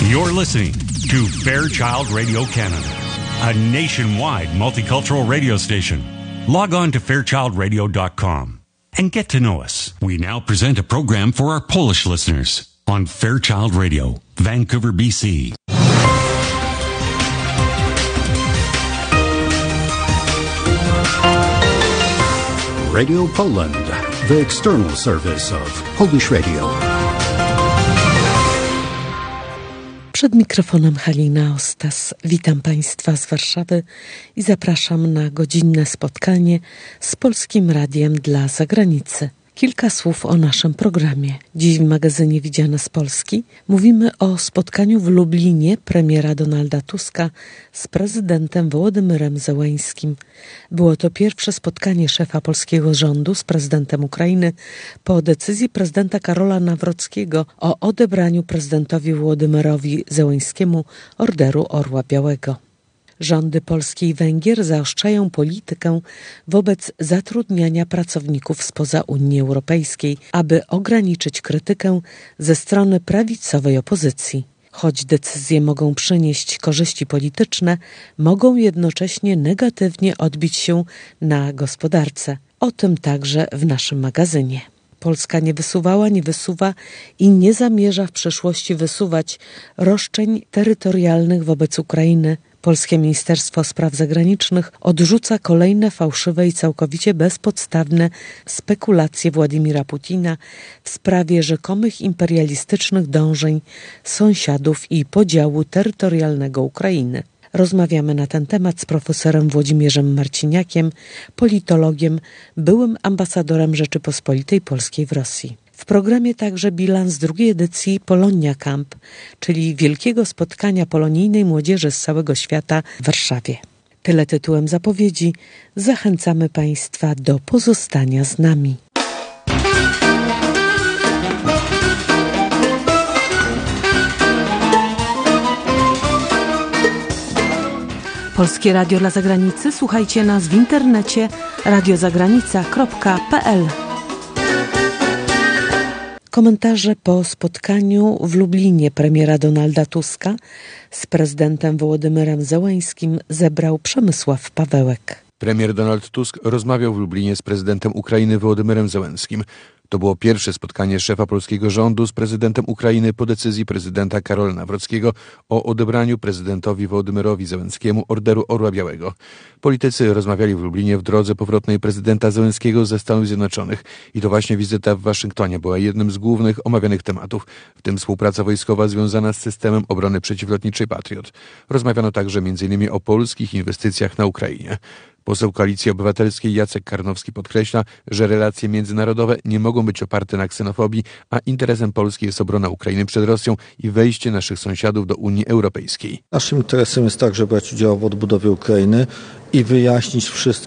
You're listening to Fairchild Radio Canada, a nationwide multicultural radio station. Log on to fairchildradio.com and get to know us. We now present a program for our Polish listeners on Fairchild Radio, Vancouver, BC. Radio Poland, the external service of Polish Radio. Przed mikrofonem Halina Ostas. Witam Państwa z Warszawy i zapraszam na godzinne spotkanie z Polskim Radiem dla Zagranicy. Kilka słów o naszym programie. Dziś w magazynie Widziane z Polski mówimy o spotkaniu w Lublinie premiera Donalda Tuska z prezydentem Wołodymyrem Zełeńskim. Było to pierwsze spotkanie szefa polskiego rządu z prezydentem Ukrainy po decyzji prezydenta Karola Nawrockiego o odebraniu prezydentowi Wołodymyrowi Zełeńskiemu Orderu Orła Białego. Rządy Polski i Węgier zaostrzają politykę wobec zatrudniania pracowników spoza Unii Europejskiej, aby ograniczyć krytykę ze strony prawicowej opozycji. Choć decyzje mogą przynieść korzyści polityczne, mogą jednocześnie negatywnie odbić się na gospodarce. O tym także w naszym magazynie. Polska nie wysuwała, nie wysuwa i nie zamierza w przyszłości wysuwać roszczeń terytorialnych wobec Ukrainy. Polskie Ministerstwo Spraw Zagranicznych odrzuca kolejne fałszywe i całkowicie bezpodstawne spekulacje Władimira Putina w sprawie rzekomych imperialistycznych dążeń sąsiadów i podziału terytorialnego Ukrainy. Rozmawiamy na ten temat z profesorem Włodzimierzem Marciniakiem, politologiem, byłym ambasadorem Rzeczypospolitej Polskiej w Rosji. W programie także bilans drugiej edycji Polonia Camp, czyli wielkiego spotkania polonijnej młodzieży z całego świata w Warszawie. Tyle tytułem zapowiedzi. Zachęcamy Państwa do pozostania z nami. Polskie Radio dla Zagranicy. Słuchajcie nas w internecie radiozagranica.pl. Komentarze po spotkaniu w Lublinie premiera Donalda Tuska z prezydentem Wołodymyrem Zełeńskim zebrał Przemysław Pawełek. Premier Donald Tusk rozmawiał w Lublinie z prezydentem Ukrainy Wołodymyrem Zełenskim. To było pierwsze spotkanie szefa polskiego rządu z prezydentem Ukrainy po decyzji prezydenta Karola Nawrockiego o odebraniu prezydentowi Wołodymyrowi Zełenskiemu Orderu Orła Białego. Politycy rozmawiali w Lublinie w drodze powrotnej prezydenta Zełenskiego ze Stanów Zjednoczonych i to właśnie wizyta w Waszyngtonie była jednym z głównych omawianych tematów, w tym współpraca wojskowa związana z systemem obrony przeciwlotniczej Patriot. Rozmawiano także m.in. o polskich inwestycjach na Ukrainie. Poseł Koalicji Obywatelskiej Jacek Karnowski podkreśla, że relacje międzynarodowe nie mogą być oparte na ksenofobii, a interesem Polski jest obrona Ukrainy przed Rosją i wejście naszych sąsiadów do Unii Europejskiej. Naszym interesem jest także brać udział w odbudowie Ukrainy i wyjaśnić wszystkim